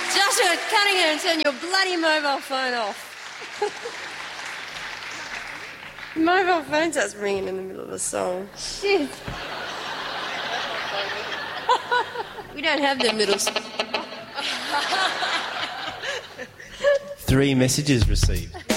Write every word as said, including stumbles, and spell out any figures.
Joshua Cunningham, turn your bloody mobile phone off. Mobile phone starts ringing in the middle of a song. Shit. We don't have the middle... Three messages received.